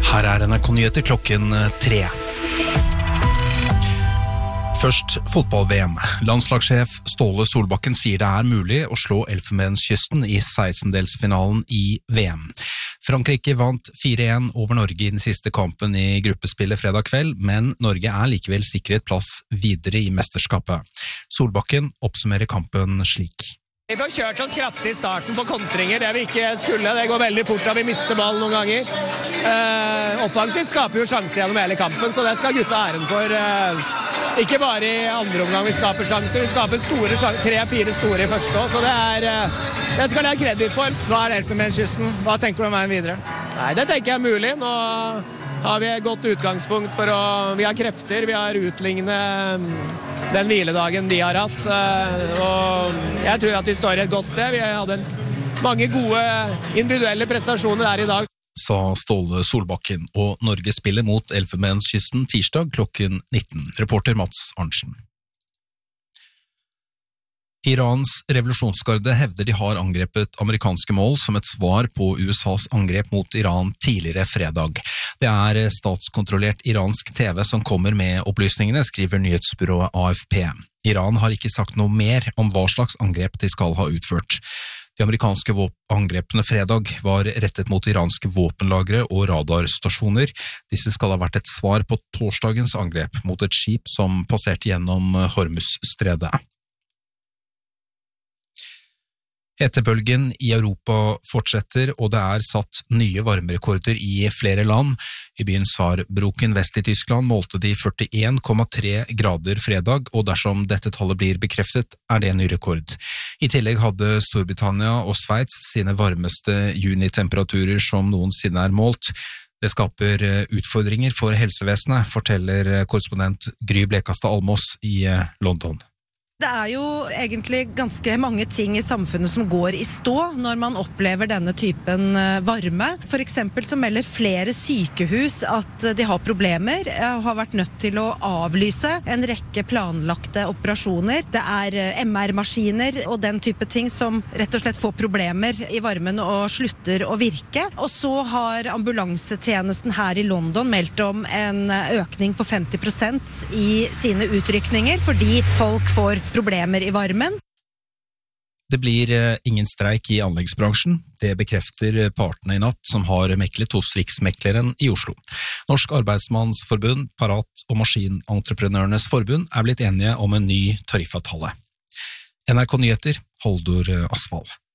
Her NRK-nyheter klokken 3. Først fotball-VM. Landslagssjef Ståle Solbakken sier det mulig å slå Elfenbenskysten i 16-delsfinalen i VM. Frankrike vant 4-1 over Norge i den siste kampen i gruppespillet fredag kveld, men Norge likevel sikret plass videre i mesterskapet. Solbakken oppsummerer kampen slik. Vi får kjørt oss kraftig i starten på kontringer, det vi ikke skulle. Det går veldig fort da vi mister ballen noen ganger. Offensivt skaper jo sjanser gjennom hele kampen, så det skal gutta æren for. Ikke bare i andre omgang vi skaper sjanser, vi skaper store sjanser, 3-4 store i første også, så det skal jeg ha kreditt for. Nå det Elfenbenskysten, hva tenker du om veien videre? Nei, det tenker jeg er mulig. Nå har vi et godt utgangspunkt for vi har krefter, vi har utlignet den hviledagen de har hatt, og jeg tror at vi står i et godt sted. Vi hadde mange gode individuelle prestasjoner her i dag. Sa Ståle Solbakken, og Norge spiller mot Elfenbenskysten tirsdag klokken 19. Reporter Mats Arntzen. Irans revolusjonsgarde hevder de har angrepet amerikanske mål som et svar på USAs angrep mot Iran tidligere fredag. Det statskontrollert iransk TV som kommer med opplysningene, skriver nyhetsbyrået AFP. Iran har ikke sagt noe mer om hva slags angrep de skal ha utført. De amerikanske angrepene fredag var rettet mot iranske våpenlagre og radarstasjoner. Disse skal ha vært et svar på torsdagens angrep mot et skip som passerte gjennom Hormuzstredet. Hetebølgen i Europa fortsetter, og det satt nye varmerekorder i flere land. I byen Saarbrücken vest i Tyskland målte de 41,3 grader fredag, og dersom dette tallet blir bekreftet, det en ny rekord. I tillegg hadde Storbritannia og Sveits sine varmeste junitemperaturer som noensinne målt. Det skaper utfordringer for helsevesenet, forteller korrespondent Gry Blekastad Almås i London. Det jo egentlig ganske mange ting i samfunnet som går i stå når man opplever denne typen varme. For eksempel så melder flere sykehus at de har problemer, har vært nødt til å avlyse en rekke planlagte operasjoner. Det MR-maskiner og den type ting som rett og slett får problemer i varmen og slutter å virke. Og så har ambulansetjenesten her i London meldt om en økning på 50% i sine utrykninger fordi folk får problemer i varmen. Det blir ingen streik i anleggsbransjen. Det bekrefter partene i natt som har meklet hos Riksmekleren i Oslo. Norsk Arbeidsmannsforbund, Parat og Maskinentreprenørenes forbund blitt enige om en ny tariffavtale. NRK Nyheter, Haldor Asvald.